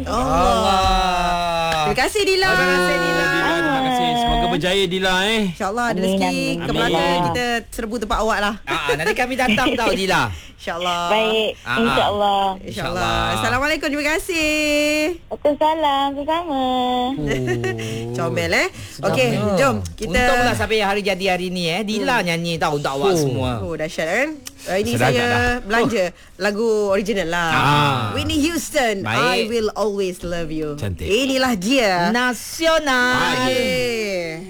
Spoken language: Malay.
Terima kasih Dila. Terima kasih. Semoga berjaya Dila InsyaAllah ada rezeki ke Melaka, kita serbu tempat awak lah. Nanti kami datang tau Dila. InsyaAllah. Baik, insyaAllah. InsyaAllah. Assalamualaikum, terima kasih. Waalaikumsalam, bersama. Comel Okey, jom kita. Untunglah sampai hari jadi hari ni Dila nyanyi tau untuk awak semua. Oh, dahsyat kan? Ini Sedap saya dah. belanja lagu original lah. Whitney Houston, Baik. I Will Always Love You. Cantik. Inilah dia. Nasional. Okey.